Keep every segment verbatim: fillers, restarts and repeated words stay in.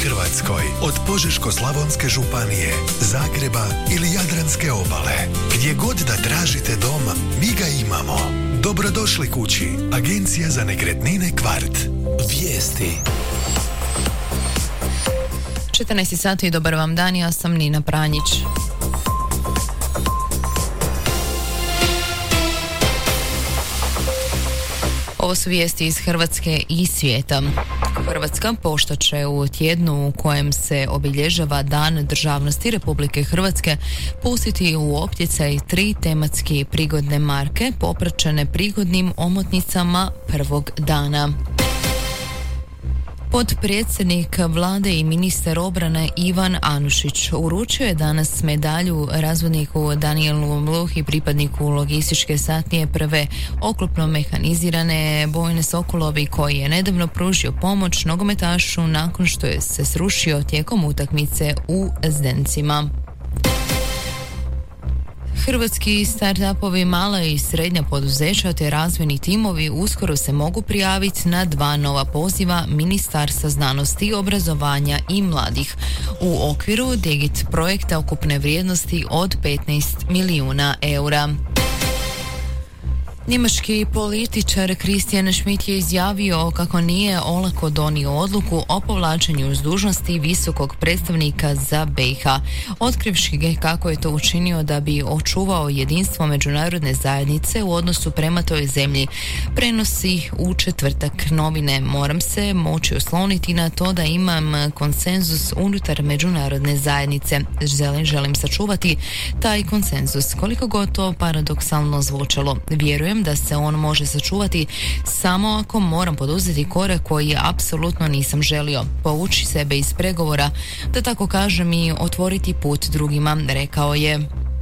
Hrvatskoj, od Požeško-slavonske županije, Zagreba ili Jadranske obale. Gdje god da tražite dom, mi ga imamo. Dobrodošli kući. Agencija za nekretnine Kvart. Vijesti. četrnaest sati i dobar vam dan, ja sam Nina Pranjić. Ovo su vijesti iz Hrvatske i svijeta. Hrvatska pošta će u tjednu u kojem se obilježava Dan državnosti Republike Hrvatske pustiti u opticaj tri tematski prigodne marke popraćene prigodnim omotnicama prvog dana. Potpredsjednik vlade i ministar obrane Ivan Anušić uručio je danas medalju razvodniku Danielu Mluh i pripadniku logističke satnije prve oklopno mehanizirane bojne Sokolovi, koji je nedavno pružio pomoć nogometašu nakon što je se srušio tijekom utakmice u Zdencima. Hrvatski start-upovi, mala i srednja poduzeća te razvojni timovi uskoro se mogu prijaviti na dva nova poziva Ministarstva znanosti, obrazovanja i mladih u okviru Digit projekta ukupne vrijednosti od petnaest milijuna eura. Njemački političar Christian Schmidt je izjavio kako nije olako donio odluku o povlačenju s dužnosti visokog predstavnika za B i H, otkrivši ga kako je to učinio da bi očuvao jedinstvo međunarodne zajednice u odnosu prema toj zemlji. Prenosi u četvrtak novine. Moram se moći osloniti na to da imam konsenzus unutar međunarodne zajednice. Želim, želim sačuvati taj konsenzus, koliko god to paradoksalno zvučalo. Vjerujem da se on može sačuvati samo ako moram poduzeti korak koji je apsolutno nisam želio, povući sebe iz pregovora, da tako kažem, i otvoriti put drugima, rekao je.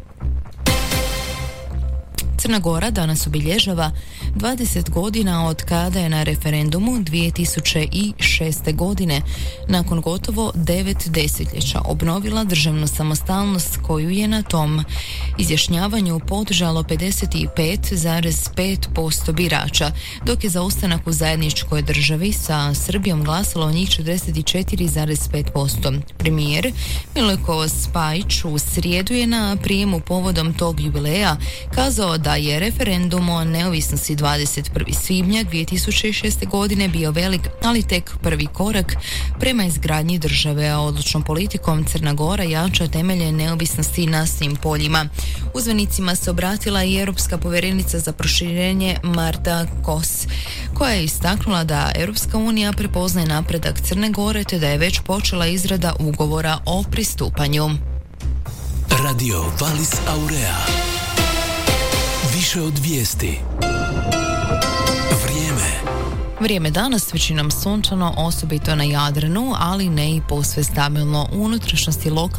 Crna Gora danas obilježava dvadeset godina od kada je na referendumu dvije tisuće šeste. godine, nakon gotovo devet desetljeća, obnovila državnu samostalnost koju je na tom izjašnjavanju podržalo pedeset pet zarez pet posto birača, dok je za ostanak u zajedničkoj državi sa Srbijom glasalo njih četrdeset četiri zarez pet posto. Premijer Milojko Spajić u srijedu je na prijemu povodom tog jubileja kazao da je referendum o neovisnosti dvadeset prvog svibnja dvije tisuće šeste. godine bio velik, ali tek prvi korak prema izgradnji države, a odlučnom politikom Crna Gora jača temelje neovisnosti na svim poljima. Uzvanicima se obratila i Europska povjerenica za proširenje Marta Kos, koja je istaknula da Europska unija prepoznaje napredak Crne Gore te da je već počela izrada ugovora o pristupanju. Radio Valis Aurea. Više od vijesti. Vrijeme. Vrijeme danas većinom sunčano, osobito na Jadranu, ali ne i posve stabilno. U unutrašnjosti lokalno